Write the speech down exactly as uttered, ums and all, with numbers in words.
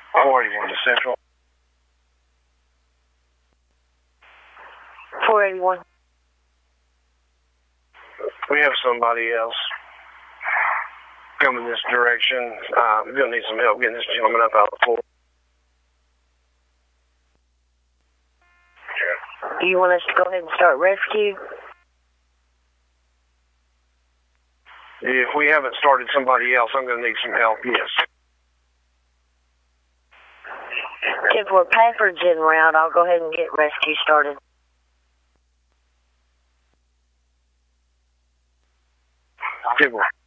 four eighty-one to Central. four eighty-one. We have somebody else coming this direction. Uh, we're going to need some help getting this gentleman up out of the floor. Do you want us to go ahead and start rescue? If we haven't started somebody else, I'm going to need some help, yes. If we're Packard's en route, I'll go ahead and get rescue started. Give her.